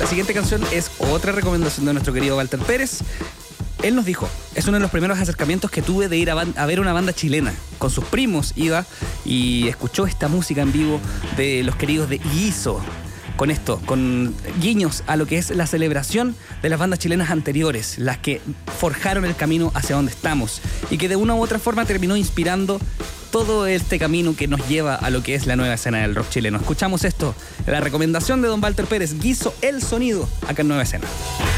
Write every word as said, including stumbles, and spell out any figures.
La siguiente canción es otra recomendación de nuestro querido Walter Pérez. Él nos dijo, es uno de los primeros acercamientos que tuve de ir a, a ver una banda chilena. Con sus primos iba y escuchó esta música en vivo de los queridos de Guiso. Con esto, con guiños a lo que es la celebración de las bandas chilenas anteriores, las que forjaron el camino hacia donde estamos y que de una u otra forma terminó inspirando todo este camino que nos lleva a lo que es la nueva escena del rock chileno. Escuchamos esto, la recomendación de don Walter Pérez, Guiso el sonido, acá en Nueva Escena.